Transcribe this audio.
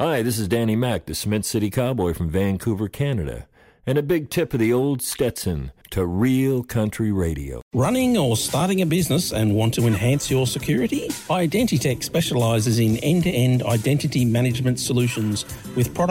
Hi, this is Danny Mac, the Cement City Cowboy from Vancouver, Canada. And a big tip of the old Stetson to Real Country Radio. Running or starting a business and want to enhance your security? Identitech specialises in end-to-end identity management solutions with products